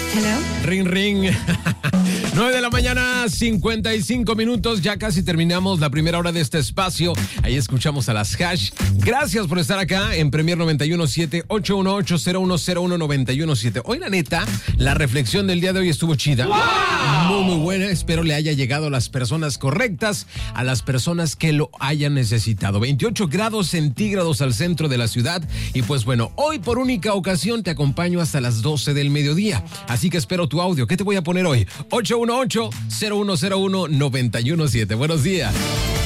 Hello. Ring, ring. 9 de la mañana, 55 minutos. Ya casi terminamos la primera hora de este espacio. Ahí escuchamos a las Hash. Gracias por estar acá en Premier 917 818 917. Hoy, la neta, la reflexión del día de hoy estuvo chida. ¡Wow! Muy buena. Espero le haya llegado a las personas correctas, a las personas que lo hayan necesitado. 28 grados centígrados al centro de la ciudad. Y pues bueno, hoy por única ocasión te acompaño hasta las 12 del mediodía. Así que espero tu audio. ¿Qué te voy a poner hoy? 818-0101-917. Buenos días.